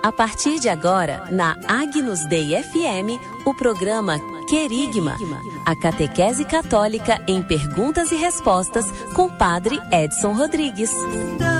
A partir de agora, na Agnus Dei FM, o programa Querigma, a catequese católica em perguntas e respostas com Padre Edson Rodrigues.